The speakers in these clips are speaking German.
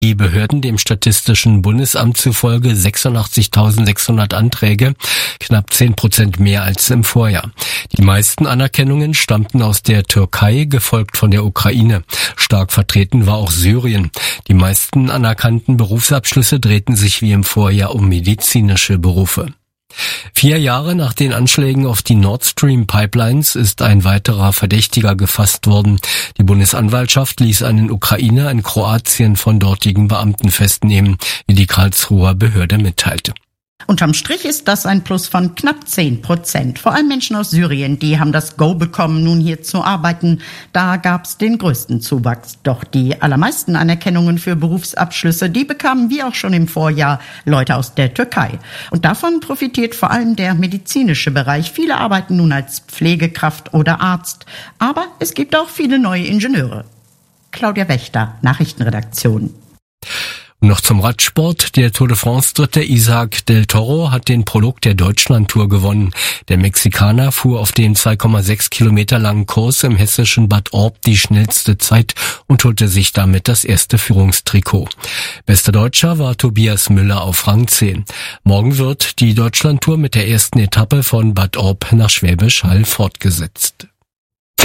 die Behörden dem Statistischen Bundesamt zufolge 86.600 Anträge, knapp 10% mehr als im Vorjahr. Die meisten Anerkennungen stammten aus der Türkei, gefolgt von der Ukraine. Stark vertreten war auch Syrien. Die meisten anerkannten Berufsabschlüsse drehten sich wie im Vorjahr um medizinische Berufe. 4 Jahre nach den Anschlägen auf die Nord Stream Pipelines ist ein weiterer Verdächtiger gefasst worden. Die Bundesanwaltschaft ließ einen Ukrainer in Kroatien von dortigen Beamten festnehmen, wie die Karlsruher Behörde mitteilte. Unterm Strich ist das ein Plus von knapp 10%. Vor allem Menschen aus Syrien, die haben das Go bekommen, nun hier zu arbeiten. Da gab's den größten Zuwachs. Doch die allermeisten Anerkennungen für Berufsabschlüsse, die bekamen wie auch schon im Vorjahr Leute aus der Türkei. Und davon profitiert vor allem der medizinische Bereich. Viele arbeiten nun als Pflegekraft oder Arzt. Aber es gibt auch viele neue Ingenieure. Claudia Wächter, Nachrichtenredaktion. Noch zum Radsport. Der Tour de France-Dritte Isaac del Toro hat den Prolog der Deutschlandtour gewonnen. Der Mexikaner fuhr auf den 2,6 Kilometer langen Kurs im hessischen Bad Orb die schnellste Zeit und holte sich damit das erste Führungstrikot. Bester Deutscher war Tobias Müller auf Rang 10. Morgen wird die Deutschlandtour mit der ersten Etappe von Bad Orb nach Schwäbisch Hall fortgesetzt. The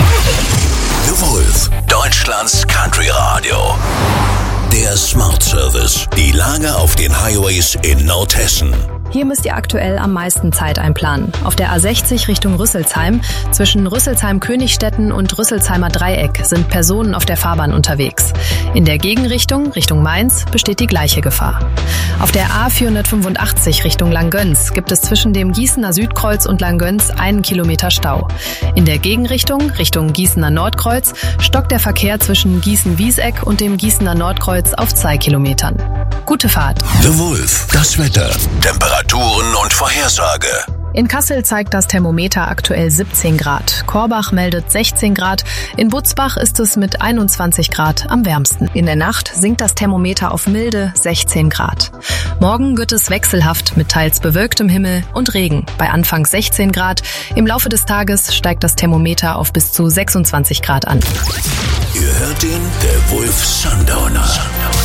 Wolf, Deutschlands Country Radio. Der Smart Service. Die Lage auf den Highways in Nordhessen. Hier müsst ihr aktuell am meisten Zeit einplanen. Auf der A60 Richtung Rüsselsheim, zwischen Rüsselsheim-Königstetten und Rüsselsheimer Dreieck sind Personen auf der Fahrbahn unterwegs. In der Gegenrichtung, Richtung Mainz, besteht die gleiche Gefahr. Auf der A485 Richtung Langgöns gibt es zwischen dem Gießener Südkreuz und Langgöns 1 Kilometer Stau. In der Gegenrichtung, Richtung Gießener Nordkreuz, stockt der Verkehr zwischen Gießen-Wieseck und dem Gießener Nordkreuz auf 2 Kilometern. Gute Fahrt. The Wolf, das Wetter, Temperaturen und Vorhersage. In Kassel zeigt das Thermometer aktuell 17 Grad. Korbach meldet 16 Grad. In Butzbach ist es mit 21 Grad am wärmsten. In der Nacht sinkt das Thermometer auf milde 16 Grad. Morgen wird es wechselhaft mit teils bewölktem Himmel und Regen. Bei anfangs 16 Grad. Im Laufe des Tages steigt das Thermometer auf bis zu 26 Grad an. Ihr hört den The Wolf Sundowner.